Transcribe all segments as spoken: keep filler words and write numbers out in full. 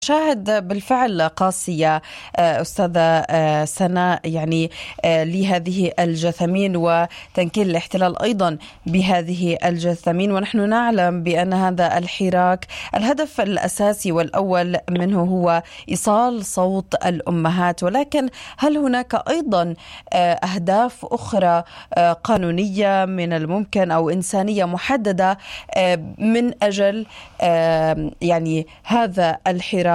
شاهد بالفعل قاسية أستاذة سناء يعني لهذه الجثامين وتنكيل الاحتلال أيضا بهذه الجثامين، ونحن نعلم بأن هذا الحراك الهدف الأساسي والأول منه هو إيصال صوت الأمهات، ولكن هل هناك أيضا أهداف أخرى قانونية من الممكن أو إنسانية محددة من أجل يعني هذا الحراك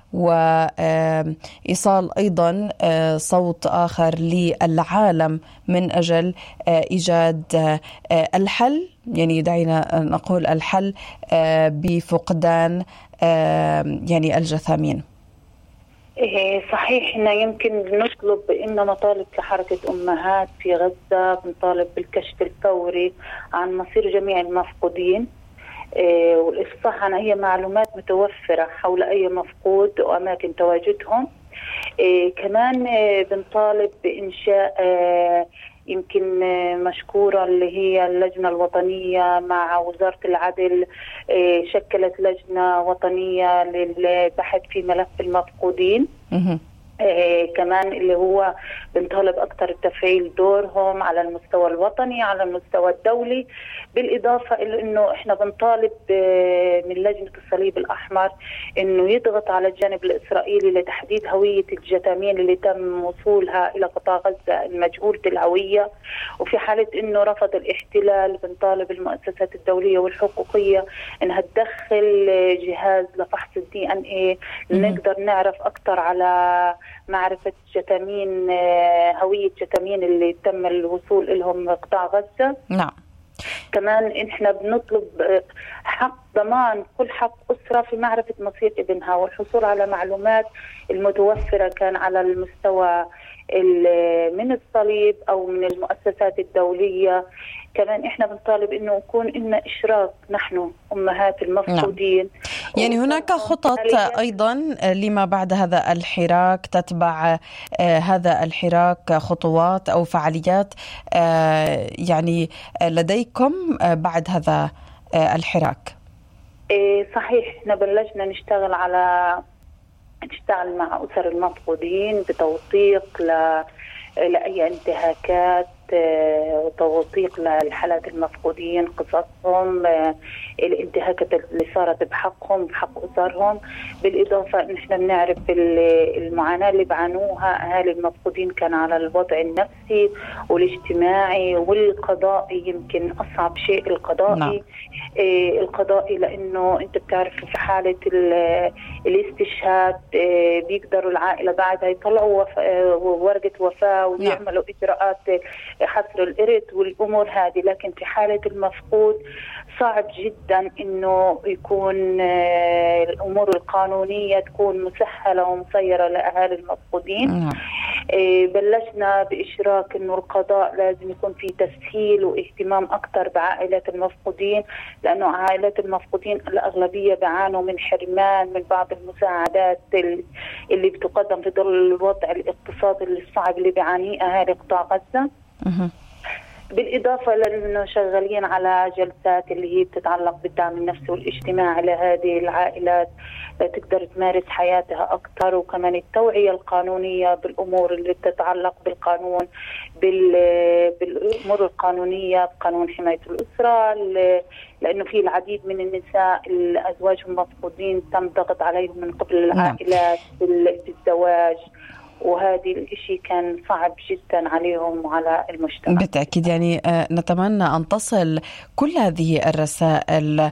وإيصال أيضا صوت آخر للعالم من أجل إيجاد الحل، يعني دعينا نقول الحل بفقدان يعني الجثامين؟ صحيح، إحنا يمكن نطلب إن مطالب كحركة أمهات في غزة، بنطالب بالكشف الفوري عن مصير جميع المفقودين والإفصاح عن أي معلومات متوفرة حول أي مفقود وأماكن تواجدهم. كمان بنطالب بإنشاء يمكن مشكورة اللي هي اللجنة الوطنية مع وزارة العدل، شكلت لجنة وطنية للبحث في ملف المفقودين. آه كمان اللي هو بنطالب أكثر تفعيل دورهم على المستوى الوطني على المستوى الدولي، بالإضافة إلى إنه إحنا بنطالب آه من لجنة الصليب الأحمر إنه يضغط على الجانب الإسرائيلي لتحديد هوية الجثامين اللي تم وصولها إلى قطاع غزة المجهولة الهوية، وفي حالة إنه رفض الاحتلال بنطالب المؤسسات الدولية والحقوقية إنها تدخل جهاز لفحص الدي إن إيه لنقدر نعرف أكثر على معرفة جثامين، هوية جثامين اللي تم الوصول لهم قطاع غزة. نعم. كمان إحنا بنطلب حق ضمان كل حق أسرة في معرفة مصير ابنها والحصول على معلومات المتوفرة كان على المستوى من الصليب أو من المؤسسات الدولية. كمان إحنا بنطالب إنه يكون إن إشراك نحن أمهات المفقودين. نعم. يعني هناك خطط أيضا لما بعد هذا الحراك، تتبع هذا الحراك خطوات أو فعاليات يعني لديكم بعد هذا الحراك؟ صحيح، إحنا بلشنا نشتغل على نشتغل مع أسر المفقودين بتوثيق ل... لأي انتهاكات، توثيق للحالات المفقودين، قصصهم، الانتهاكات اللي صارت بحقهم بحق أسرهم، بالإضافة إن إحنا بنعرف المعاناة اللي بعانوها أهالي المفقودين كان على الوضع النفسي والاجتماعي والقضائي. يمكن أصعب شيء القضائي. نعم. إيه القضائي لأنه أنت بتعرف في حالة الاستشهاد إيه بيقدروا العائلة بعدها يطلعوا ورقة وفاة ويعملوا إجراءات حصر الإرث والأمور هذه، لكن في حالة المفقود صعب جدا إنه يكون الأمور القانونية تكون مسهلة ومسيرة لأهالي المفقودين. بلشنا بإشراك إنه القضاء لازم يكون في تسهيل واهتمام أكثر بعائلات المفقودين، لأنه عائلات المفقودين الأغلبية بيعانوا من حرمان من بعض المساعدات اللي بتقدم في ظل الوضع الاقتصادي الصعب اللي بيعانيه أهالي قطاع غزة. بالإضافة لأنه شغالين على جلسات اللي هي بتتعلق بالدعم النفسي والاجتماعي لهذه العائلات تقدر تمارس حياتها أكثر، وكمان التوعية القانونية بالأمور اللي بتتعلق بالقانون بالأمور القانونية بقانون حماية الأسرة، لأنه في العديد من النساء الأزواجهم مفقودين تم ضغط عليهم من قبل العائلات بالزواج، وهذه الشيء كان صعب جدا عليهم وعلى المجتمع. بالتأكيد يعني نتمنى أن تصل كل هذه الرسائل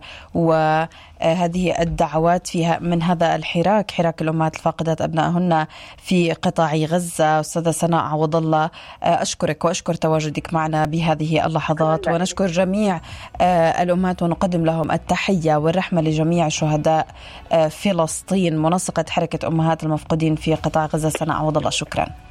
وهذه الدعوات فيها من هذا الحراك، حراك الأمهات الفاقدات أبنائهن في قطاع غزة. أستاذة سناء عوض الله، أشكرك وأشكر تواجدك معنا بهذه اللحظات، ونشكر جميع الأمهات ونقدم لهم التحية والرحمة لجميع شهداء فلسطين. منسقة حركة أمهات المفقودين في قطاع غزة سناء عوض الله، شكرا.